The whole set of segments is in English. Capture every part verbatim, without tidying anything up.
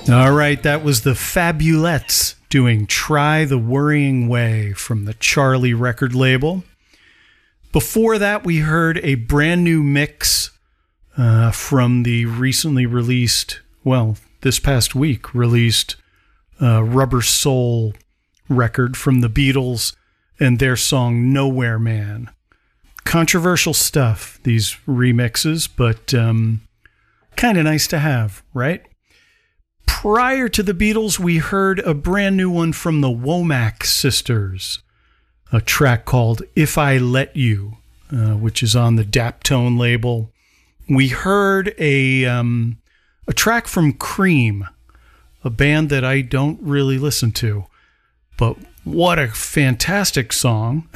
All right, that was the Fabulettes doing Try the Worrying Way from the Charlie record label. Before that, we heard a brand new mix uh, from the recently released, well, this past week released uh, Rubber Soul record from the Beatles and their song Nowhere Man. Controversial stuff, these remixes, but um, kind of nice to have, right? Prior to the Beatles, we heard a brand new one from the Womack Sisters, a track called If I Let You, uh, which is on the Daptone label. We heard a um, a track from Cream, a band that I don't really listen to, but what a fantastic song.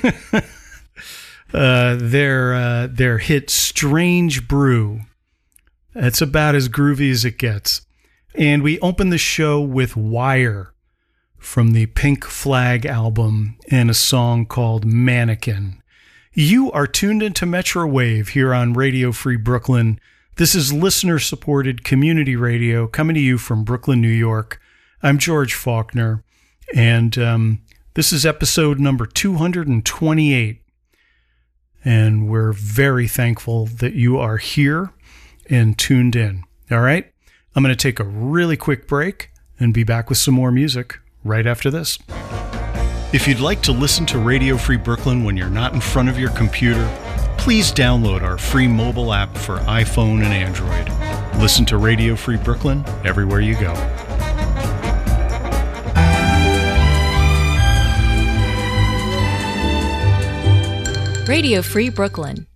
uh, their, uh, their hit Strange Brew. That's about as groovy as it gets. And we opened the show with Wire from the Pink Flag album and a song called Mannequin. You are tuned into Metro Wave here on Radio Free Brooklyn. This is listener-supported community radio coming to you from Brooklyn, New York. I'm George Faulkner, and um, this is episode number two hundred twenty-eight. And we're very thankful that you are here and tuned in. All right? I'm going to take a really quick break and be back with some more music right after this. If you'd like to listen to Radio Free Brooklyn when you're not in front of your computer, please download our free mobile app for iPhone and Android. Listen to Radio Free Brooklyn everywhere you go. Radio Free Brooklyn.